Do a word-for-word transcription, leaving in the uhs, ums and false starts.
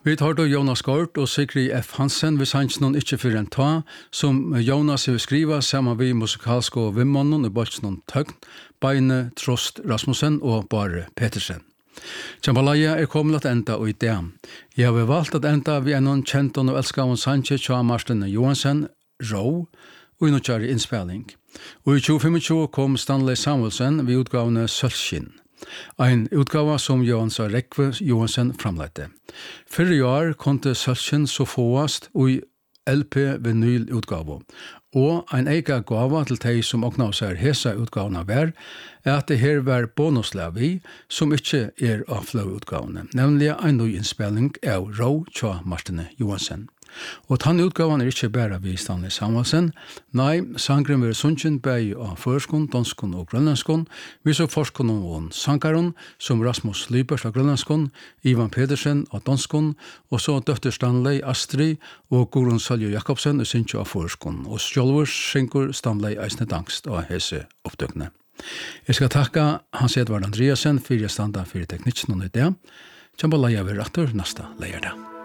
Vi tar då Jonas Gård og Sigrid F. Hansen hvis han ikke ikke for en ta, som Jonas har skrivet sammen med musikalske og vimmannen i Bolsnån Tøgn, Beine Trost Rasmussen og Bare Petersen. Jambalaya er kommet til enda og i det. Jeg har valgt at enda vi er noen kjent og elskavn Sanchez Tja Marsten Johansen, Rå, og i noe kjære innspilling. Og i tjue tjuefem kom Stanley Samuelsen ved utgavene Sølskinn. Ein utgava som Johansa Rekve Johansen framleite. Fyrre år kunde Sølskinn så fåast og i L P-vinyl utgava. Og ein ega gava til de som okna seg hesa utgavene var, er at det her var bonuslevi som ikke er av flow-utgavene, nemlig en ny innspilling av Rå Tja Martine Johansen. Og tann utgavan er ikke bare vi Stanley Samuelsen, nei, sangren vil sunnkjen bæg av førskon, danskon og grønlandskon, vi så forskon og sangaron, som Rasmus Lybers av grønlandskon, Ivan Pedersen av danskon, og så døtter Stanley Astrid og Gorun Saljo Jakobsen og sinnsjo av førskon, og Stjolvurs synkur Stanley Eisne Dangst av hese oppdøkne. Jeg skal takka Hans Edvard Andreasen for jeg standa for teknikken og det. Jambalaya vil rettur nasta leierda.